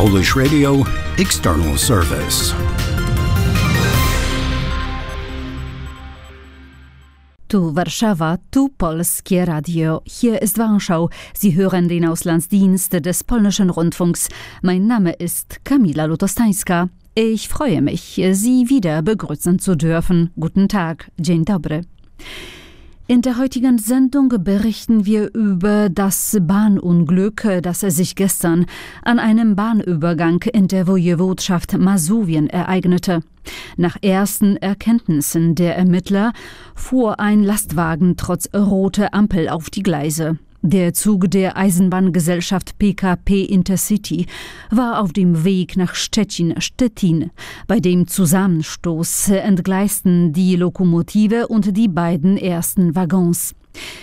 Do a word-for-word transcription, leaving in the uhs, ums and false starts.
Polish Radio External Service. Tu Warszawa, tu Polskie Radio. Hier ist Warschau. Sie hören den Auslandsdienst des polnischen Rundfunks. Mein Name ist Kamila Lutostańska. Ich freue mich, Sie wieder begrüßen zu dürfen. Guten Tag, dzień dobry. In der heutigen Sendung berichten wir über das Bahnunglück, das sich gestern an einem Bahnübergang in der Wojewodschaft Masowien ereignete. Nach ersten Erkenntnissen der Ermittler fuhr ein Lastwagen trotz roter Ampel auf die Gleise. Der Zug der Eisenbahngesellschaft P K P Intercity war auf dem Weg nach Szczecin-Stettin. Bei dem Zusammenstoß entgleisten die Lokomotive und die beiden ersten Waggons.